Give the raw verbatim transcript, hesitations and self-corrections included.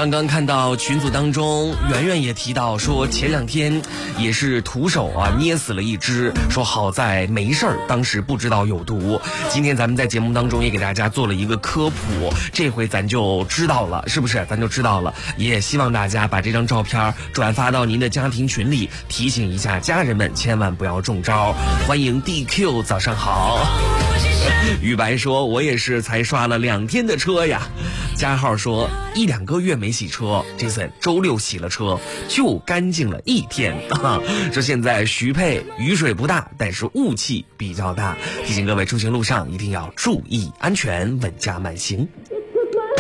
刚刚看到群组当中圆圆也提到说，前两天也是徒手啊捏死了一只，说好在没事儿，当时不知道有毒。今天咱们在节目当中也给大家做了一个科普，这回咱就知道了，是不是？咱就知道了。也希望大家把这张照片转发到您的家庭群里，提醒一下家人们千万不要中招。欢迎 D Q， 早上好。雨白说，我也是才刷了两天的车呀。加号说，一两个月没洗车，这次周六洗了车就干净了一天啊。说现在徐沛雨水不大，但是雾气比较大，提醒各位出行路上一定要注意安全，稳驾慢行。